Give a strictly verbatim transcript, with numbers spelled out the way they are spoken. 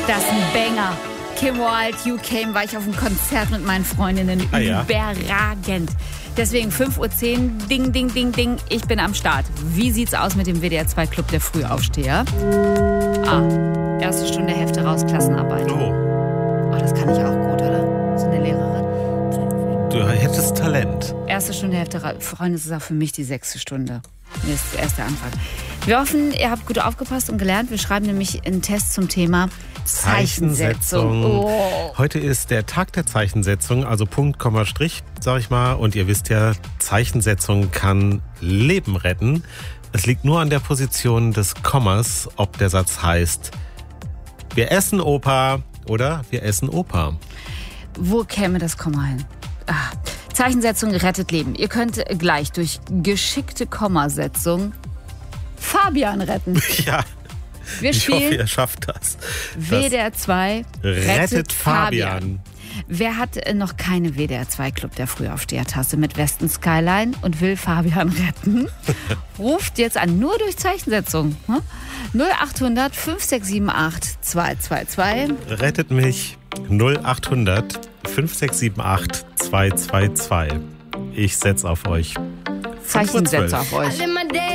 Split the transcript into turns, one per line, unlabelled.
Das ist ein Banger. Kim Wilde, You Came, war ich auf einem Konzert mit meinen Freundinnen.
Ah, ja.
Überragend. Deswegen fünf Uhr zehn, ding, ding, ding, ding, ich bin am Start. Wie sieht's aus mit dem W D R zwei Club der Frühaufsteher? Ah, erste Stunde Hefte raus, Klassenarbeit.
Oh.
Oh, das kann ich auch gut, oder? So eine Lehrerin.
Du hättest Talent.
Erste Stunde Hefte raus. Freunde, das ist auch für mich die sechste Stunde. Mir ist der erste Anfang. Wir hoffen, ihr habt gut aufgepasst und gelernt. Wir schreiben nämlich einen Test zum Thema Zeichensetzung. Oh.
Heute ist der Tag der Zeichensetzung, also Punkt, Komma, Strich, sag ich mal. Und ihr wisst ja, Zeichensetzung kann Leben retten. Es liegt nur an der Position des Kommas, ob der Satz heißt, wir essen Opa oder wir essen Opa.
Wo käme das Komma hin? Ah. Zeichensetzung rettet Leben. Ihr könnt gleich durch geschickte Kommasetzung Fabian retten.
Ja,
Wir
ich
spielen
hoffe, ihr schafft das.
W D R zwei rettet,
Rettet
Fabian.
Fabian.
Wer hat noch keine W D R zwei Club der Frühaufsteher-Tasse mit Westen Skyline und will Fabian retten? Ruft jetzt an, nur durch Zeichensetzung. null achthundert fünf sechs sieben acht zwei zwei zwei.
Rettet mich null achthundert fünf sechs sieben acht zwei zwei zwei. Ich setz auf euch.
Zeichensetzer auf euch.